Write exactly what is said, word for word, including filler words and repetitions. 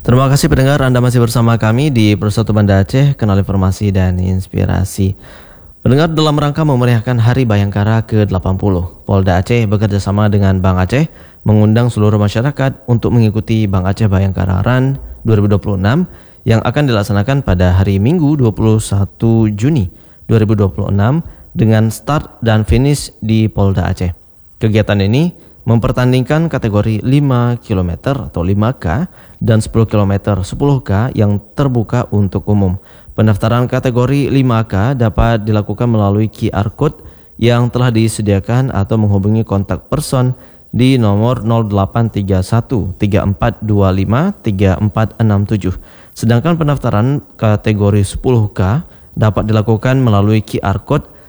Terima kasih pendengar, Anda masih bersama kami di Persatu Banda Aceh, Kanal Informasi dan Inspirasi. Pendengar, dalam rangka memeriahkan Hari Bayangkara ke delapan puluh, Polda Aceh bekerjasama dengan Bank Aceh mengundang seluruh masyarakat untuk mengikuti Bank Aceh Bayangkara Run dua ribu dua puluh enam yang akan dilaksanakan pada hari Minggu dua puluh satu Juni dua ribu dua puluh enam dengan start dan finish di Polda Aceh. Kegiatan ini mempertandingkan kategori lima kilometer atau lima K dan sepuluh kilometer sepuluh K yang terbuka untuk umum. Pendaftaran kategori lima K dapat dilakukan melalui Q R Code yang telah disediakan atau menghubungi kontak person di nomor nol delapan tiga satu tiga empat dua lima tiga empat enam tujuh. Sedangkan pendaftaran kategori sepuluh K dapat dilakukan melalui Q R Code